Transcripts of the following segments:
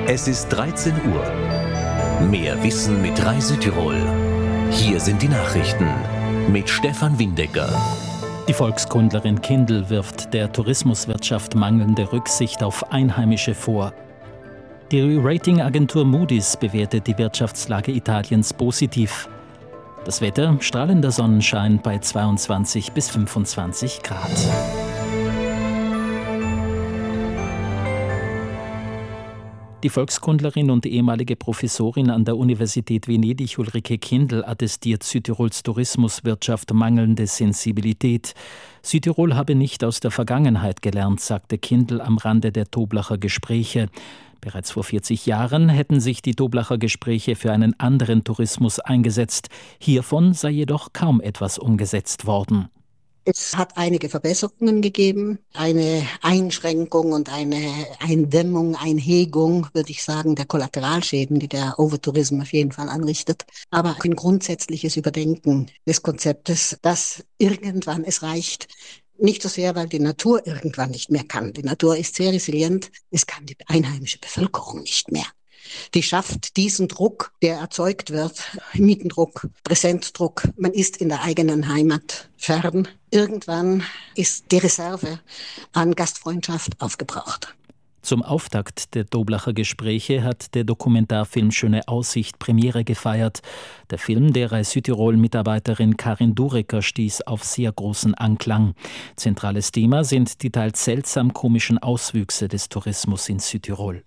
Es ist 13 Uhr. Mehr Wissen mit Reisetirol. Hier sind die Nachrichten mit Stefan Windecker. Die Volkskundlerin Kindl wirft der Tourismuswirtschaft mangelnde Rücksicht auf Einheimische vor. Die Ratingagentur Moody's bewertet die Wirtschaftslage Italiens positiv. Das Wetter: strahlender Sonnenschein bei 22 bis 25 Grad. Die Volkskundlerin und ehemalige Professorin an der Universität Venedig Ulrike Kindl attestiert Südtirols Tourismuswirtschaft mangelnde Sensibilität. Südtirol habe nicht aus der Vergangenheit gelernt, sagte Kindl am Rande der Toblacher Gespräche. Bereits vor 40 Jahren hätten sich die Toblacher Gespräche für einen anderen Tourismus eingesetzt. Hiervon sei jedoch kaum etwas umgesetzt worden. Es hat einige Verbesserungen gegeben, eine Einschränkung und eine Eindämmung, Einhegung, würde ich sagen, der Kollateralschäden, die der Overtourism auf jeden Fall anrichtet. Aber ein grundsätzliches Überdenken des Konzeptes, dass irgendwann es reicht. Nicht so sehr, weil die Natur irgendwann nicht mehr kann. Die Natur ist sehr resilient. Es kann die einheimische Bevölkerung nicht mehr. Die schafft diesen Druck, der erzeugt wird, Mietendruck, Präsenzdruck. Man ist in der eigenen Heimat fern. Irgendwann ist die Reserve an Gastfreundschaft aufgebraucht. Zum Auftakt der Toblacher Gespräche hat der Dokumentarfilm Schöne Aussicht Premiere gefeiert. Der Film der Südtirol-Mitarbeiterin Karin Durecker stieß auf sehr großen Anklang. Zentrales Thema sind die teils seltsam komischen Auswüchse des Tourismus in Südtirol.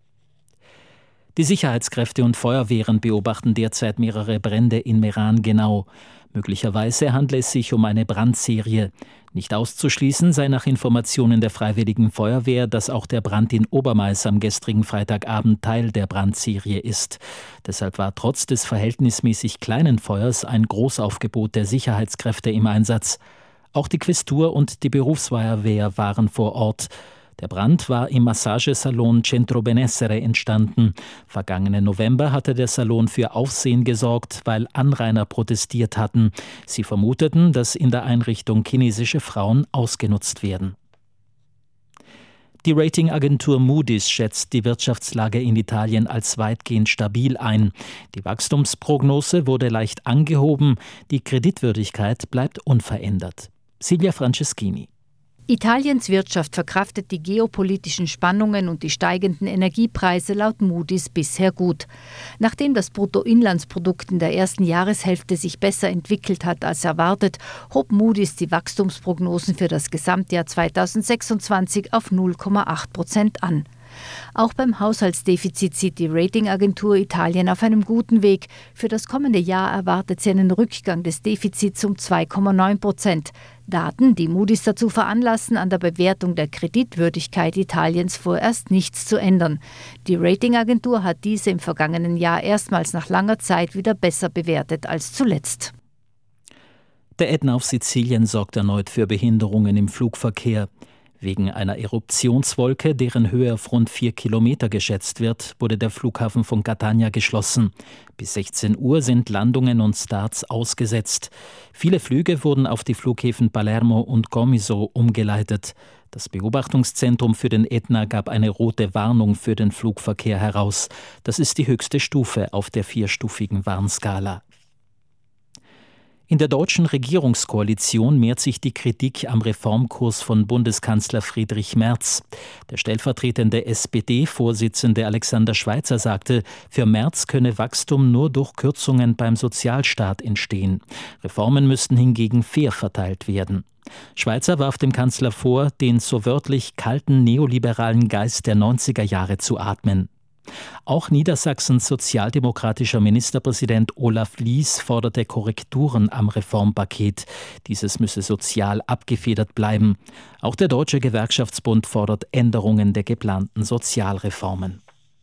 Die Sicherheitskräfte und Feuerwehren beobachten derzeit mehrere Brände in Meran genau. Möglicherweise handle es sich um eine Brandserie. Nicht auszuschließen sei nach Informationen der Freiwilligen Feuerwehr, dass auch der Brand in Obermais am gestrigen Freitagabend Teil der Brandserie ist. Deshalb war trotz des verhältnismäßig kleinen Feuers ein Großaufgebot der Sicherheitskräfte im Einsatz. Auch die Questur und die Berufsfeuerwehr waren vor Ort. Der Brand war im Massagesalon Centro Benessere entstanden. Vergangenen November hatte der Salon für Aufsehen gesorgt, weil Anrainer protestiert hatten. Sie vermuteten, dass in der Einrichtung chinesische Frauen ausgenutzt werden. Die Ratingagentur Moody's schätzt die Wirtschaftslage in Italien als weitgehend stabil ein. Die Wachstumsprognose wurde leicht angehoben, die Kreditwürdigkeit bleibt unverändert. Silvia Franceschini. Italiens Wirtschaft verkraftet die geopolitischen Spannungen und die steigenden Energiepreise laut Moody's bisher gut. Nachdem das Bruttoinlandsprodukt in der ersten Jahreshälfte sich besser entwickelt hat als erwartet, hob Moody's die Wachstumsprognosen für das Gesamtjahr 2026 auf 0,8% an. Auch beim Haushaltsdefizit sieht die Ratingagentur Italien auf einem guten Weg. Für das kommende Jahr erwartet sie einen Rückgang des Defizits um 2,9%. Daten, die Moody's dazu veranlassen, an der Bewertung der Kreditwürdigkeit Italiens vorerst nichts zu ändern. Die Ratingagentur hat diese im vergangenen Jahr erstmals nach langer Zeit wieder besser bewertet als zuletzt. Der Ätna auf Sizilien sorgt erneut für Behinderungen im Flugverkehr. Wegen einer Eruptionswolke, deren Höhe auf rund 4 Kilometer geschätzt wird, wurde der Flughafen von Catania geschlossen. Bis 16 Uhr sind Landungen und Starts ausgesetzt. Viele Flüge wurden auf die Flughäfen Palermo und Comiso umgeleitet. Das Beobachtungszentrum für den Ätna gab eine rote Warnung für den Flugverkehr heraus. Das ist die höchste Stufe auf der 4-stufigen Warnskala. In der deutschen Regierungskoalition mehrt sich die Kritik am Reformkurs von Bundeskanzler Friedrich Merz. Der stellvertretende SPD-Vorsitzende Alexander Schweitzer sagte, für Merz könne Wachstum nur durch Kürzungen beim Sozialstaat entstehen. Reformen müssten hingegen fair verteilt werden. Schweitzer warf dem Kanzler vor, den so wörtlich kalten neoliberalen Geist der 90er Jahre zu atmen. Auch Niedersachsens sozialdemokratischer Ministerpräsident Olaf Lies forderte Korrekturen am Reformpaket. Dieses müsse sozial abgefedert bleiben. Auch der Deutsche Gewerkschaftsbund fordert Änderungen der geplanten Sozialreformen.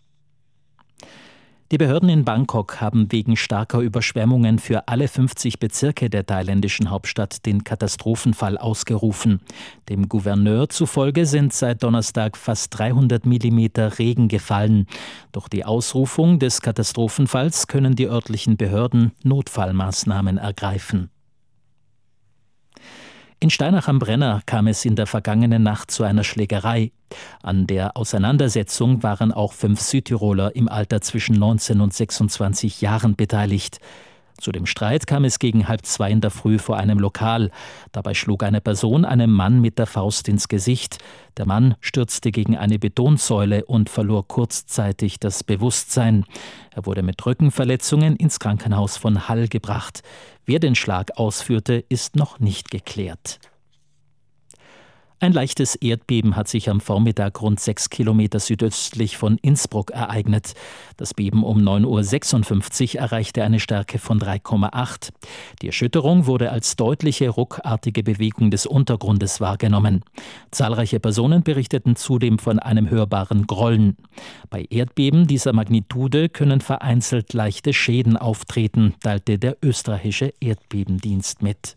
Die Behörden in Bangkok haben wegen starker Überschwemmungen für alle 50 Bezirke der thailändischen Hauptstadt den Katastrophenfall ausgerufen. Dem Gouverneur zufolge sind seit Donnerstag fast 300 Millimeter Regen gefallen. Durch die Ausrufung des Katastrophenfalls können die örtlichen Behörden Notfallmaßnahmen ergreifen. In Steinach am Brenner kam es in der vergangenen Nacht zu einer Schlägerei. An der Auseinandersetzung waren auch 5 Südtiroler im Alter zwischen 19 und 26 Jahren beteiligt. Zu dem Streit kam es gegen 1:30 in der Früh vor einem Lokal. Dabei schlug eine Person einem Mann mit der Faust ins Gesicht. Der Mann stürzte gegen eine Betonsäule und verlor kurzzeitig das Bewusstsein. Er wurde mit Rückenverletzungen ins Krankenhaus von Hall gebracht. Wer den Schlag ausführte, ist noch nicht geklärt. Ein leichtes Erdbeben hat sich am Vormittag rund 6 Kilometer südöstlich von Innsbruck ereignet. Das Beben um 9:56 Uhr erreichte eine Stärke von 3,8. Die Erschütterung wurde als deutliche, ruckartige Bewegung des Untergrundes wahrgenommen. Zahlreiche Personen berichteten zudem von einem hörbaren Grollen. Bei Erdbeben dieser Magnitude können vereinzelt leichte Schäden auftreten, teilte der österreichische Erdbebendienst mit.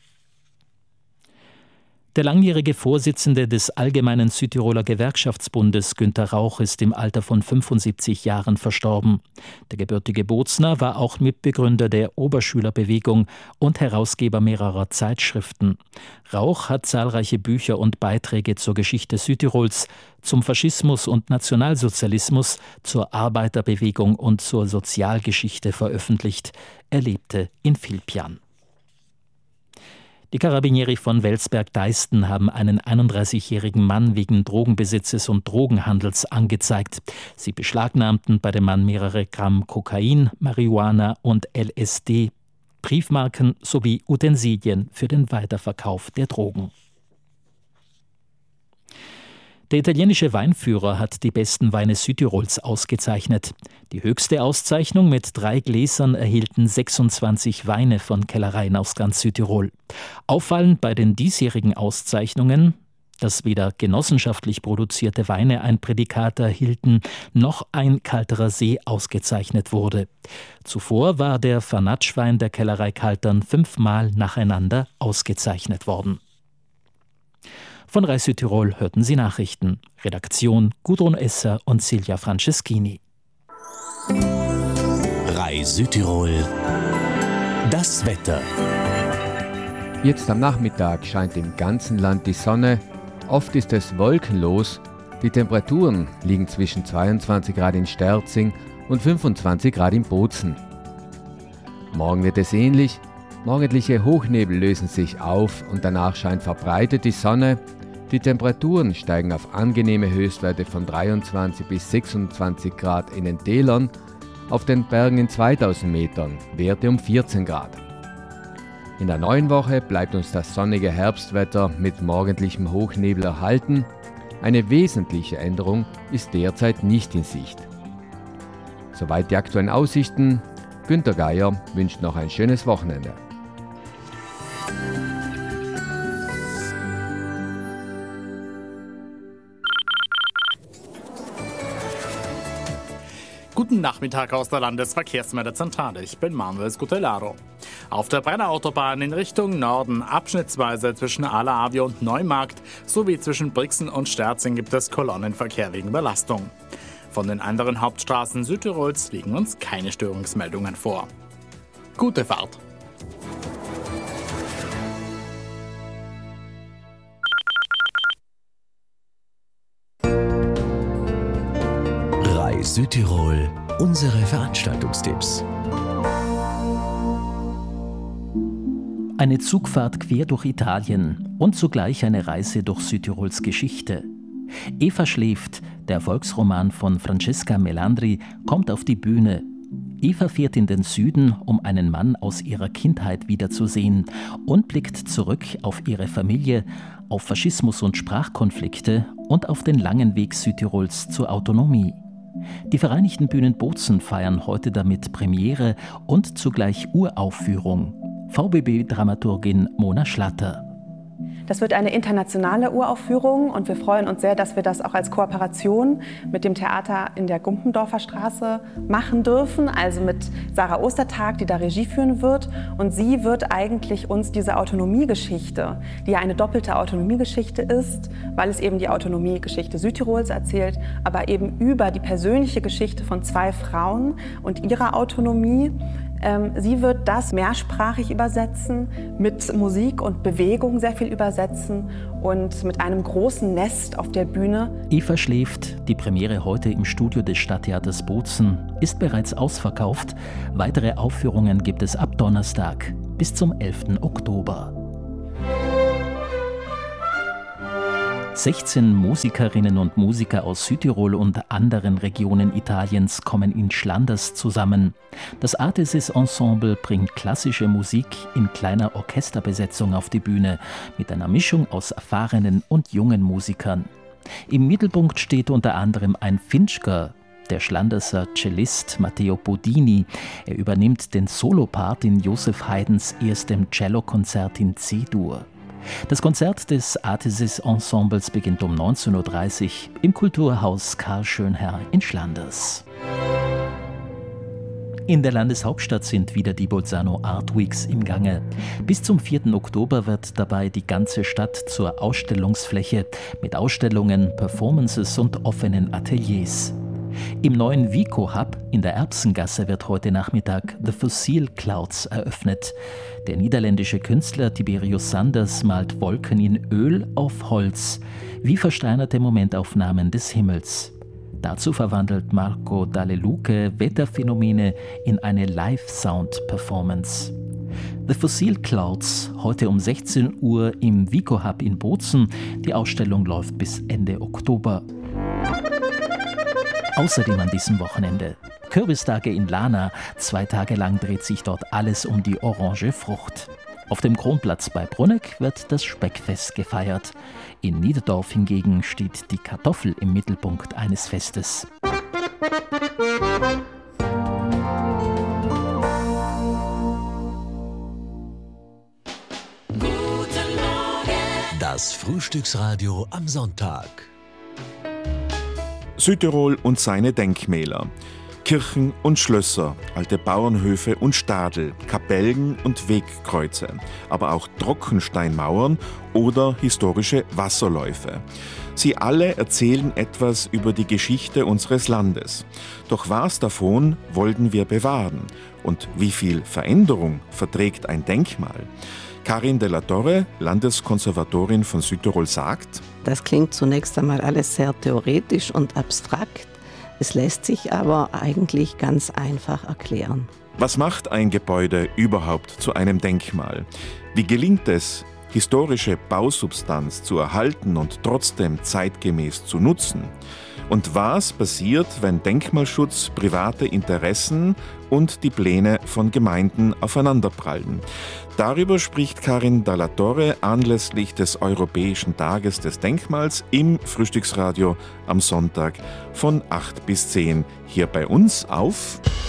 Der langjährige Vorsitzende des Allgemeinen Südtiroler Gewerkschaftsbundes, Günter Rauch, ist im Alter von 75 Jahren verstorben. Der gebürtige Bozner war auch Mitbegründer der Oberschülerbewegung und Herausgeber mehrerer Zeitschriften. Rauch hat zahlreiche Bücher und Beiträge zur Geschichte Südtirols, zum Faschismus und Nationalsozialismus, zur Arbeiterbewegung und zur Sozialgeschichte veröffentlicht. Er lebte in Vilpian. Die Carabinieri von Welsberg-Deisten haben einen 31-jährigen Mann wegen Drogenbesitzes und Drogenhandels angezeigt. Sie beschlagnahmten bei dem Mann mehrere Gramm Kokain, Marihuana und LSD, Briefmarken sowie Utensilien für den Weiterverkauf der Drogen. Der italienische Weinführer hat die besten Weine Südtirols ausgezeichnet. Die höchste Auszeichnung mit 3 Gläsern erhielten 26 Weine von Kellereien aus ganz Südtirol. Auffallend bei den diesjährigen Auszeichnungen, dass weder genossenschaftlich produzierte Weine ein Prädikat erhielten, noch ein Kalterer See ausgezeichnet wurde. Zuvor war der Fernatsch-Wein der Kellerei Kaltern 5-mal nacheinander ausgezeichnet worden. Von Rai Südtirol hörten Sie Nachrichten. Redaktion Gudrun Esser und Silja Franceschini. Rai Südtirol. Das Wetter. Jetzt am Nachmittag scheint im ganzen Land die Sonne. Oft ist es wolkenlos. Die Temperaturen liegen zwischen 22 Grad in Sterzing und 25 Grad in Bozen. Morgen wird es ähnlich. Morgendliche Hochnebel lösen sich auf und danach scheint verbreitet die Sonne. Die Temperaturen steigen auf angenehme Höchstwerte von 23 bis 26 Grad in den Tälern, auf den Bergen in 2000 Metern Werte um 14 Grad. In der neuen Woche bleibt uns das sonnige Herbstwetter mit morgendlichem Hochnebel erhalten. Eine wesentliche Änderung ist derzeit nicht in Sicht. Soweit die aktuellen Aussichten. Günter Geier wünscht noch ein schönes Wochenende. Guten Nachmittag aus der Landesverkehrsmeldezentrale. Ich bin Manuel Scutellaro. Auf der Brennerautobahn in Richtung Norden, abschnittsweise zwischen Ala-Avia und Neumarkt sowie zwischen Brixen und Sterzing gibt es Kolonnenverkehr wegen Belastung. Von den anderen Hauptstraßen Südtirols liegen uns keine Störungsmeldungen vor. Gute Fahrt! Rai Südtirol, unsere Veranstaltungstipps. Eine Zugfahrt quer durch Italien und zugleich eine Reise durch Südtirols Geschichte. Eva schläft, der Erfolgsroman von Francesca Melandri, kommt auf die Bühne. Eva fährt in den Süden, um einen Mann aus ihrer Kindheit wiederzusehen und blickt zurück auf ihre Familie, auf Faschismus und Sprachkonflikte und auf den langen Weg Südtirols zur Autonomie. Die Vereinigten Bühnen Bozen feiern heute damit Premiere und zugleich Uraufführung. VBB-Dramaturgin Mona Schlatter. Das wird eine internationale Uraufführung und wir freuen uns sehr, dass wir das auch als Kooperation mit dem Theater in der Gumpendorfer Straße machen dürfen, also mit Sarah Ostertag, die da Regie führen wird. Und sie wird eigentlich uns diese Autonomiegeschichte, die ja eine doppelte Autonomiegeschichte ist, weil es eben die Autonomiegeschichte Südtirols erzählt, aber eben über die persönliche Geschichte von 2 Frauen und ihrer Autonomie Sie wird das mehrsprachig übersetzen, mit Musik und Bewegung sehr viel übersetzen und mit einem großen Nest auf der Bühne. Eva schläft, die Premiere heute im Studio des Stadttheaters Bozen, ist bereits ausverkauft. Weitere Aufführungen gibt es ab Donnerstag bis zum 11. Oktober. 16 Musikerinnen und Musiker aus Südtirol und anderen Regionen Italiens kommen in Schlanders zusammen. Das Artesis Ensemble bringt klassische Musik in kleiner Orchesterbesetzung auf die Bühne, mit einer Mischung aus erfahrenen und jungen Musikern. Im Mittelpunkt steht unter anderem ein Finchker, der Schlanderser Cellist Matteo Bodini. Er übernimmt den Solopart in Joseph Haydns erstem Cellokonzert in C-Dur. Das Konzert des Artesis Ensembles beginnt um 19.30 Uhr im Kulturhaus Karl Schönherr in Schlanders. In der Landeshauptstadt sind wieder die Bolzano Art Weeks im Gange. Bis zum 4. Oktober wird dabei die ganze Stadt zur Ausstellungsfläche mit Ausstellungen, Performances und offenen Ateliers. Im neuen Vico Hub in der Erbsengasse wird heute Nachmittag The Fossil Clouds eröffnet. Der niederländische Künstler Tiberius Sanders malt Wolken in Öl auf Holz, wie versteinerte Momentaufnahmen des Himmels. Dazu verwandelt Marco Daleluce Wetterphänomene in eine Live-Sound-Performance. The Fossil Clouds, heute um 16 Uhr im Vico Hub in Bozen. Die Ausstellung läuft bis Ende Oktober. Außerdem an diesem Wochenende Kürbistage in Lana. 2 Tage lang dreht sich dort alles um die orange Frucht. Auf dem Kronplatz bei Brunneck wird das Speckfest gefeiert. In Niederdorf hingegen steht die Kartoffel im Mittelpunkt eines Festes. Das Frühstücksradio am Sonntag. Südtirol und seine Denkmäler. Kirchen und Schlösser, alte Bauernhöfe und Stadel, Kapellen und Wegkreuze, aber auch Trockensteinmauern oder historische Wasserläufe. Sie alle erzählen etwas über die Geschichte unseres Landes. Doch was davon wollten wir bewahren? Und wie viel Veränderung verträgt ein Denkmal? Karin de la Torre, Landeskonservatorin von Südtirol, sagt: Das klingt zunächst einmal alles sehr theoretisch und abstrakt. Es lässt sich aber eigentlich ganz einfach erklären. Was macht ein Gebäude überhaupt zu einem Denkmal? Wie gelingt es, historische Bausubstanz zu erhalten und trotzdem zeitgemäß zu nutzen? Und was passiert, wenn Denkmalschutz, private Interessen und die Pläne von Gemeinden aufeinanderprallen? Darüber spricht Karin de la Torre anlässlich des Europäischen Tages des Denkmals im Frühstücksradio am Sonntag von 8 bis 10 hier bei uns auf